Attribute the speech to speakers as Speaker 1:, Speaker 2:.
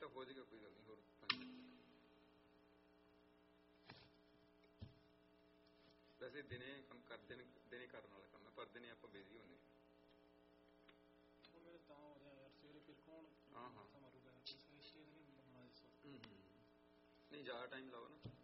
Speaker 1: ਤਾਂ ਹੋ ਜਾਏਗਾ, ਕੋਈ ਗੱਲ ਨਹੀਂ। ਹੋਰ ਵੈਸੇ ਦਿਨੇ ਕੰਮ ਕਰਦੇ ਨੇ, ਦਿਨੇ ਕਰਨ ਵਾਲਾ ਕੰਮ ਹੈ, ਪਰ ਦਿਨੇ ਆਪਾਂ ਬਿਜ਼ੀ ਹੁੰਦੇ ਹਾਂ। ਹਾਂ ਹਾਂ ਨਹੀਂ ਜ਼ਿਆਦਾ ਟਾਈਮ ਲਾਓ ਨਾ।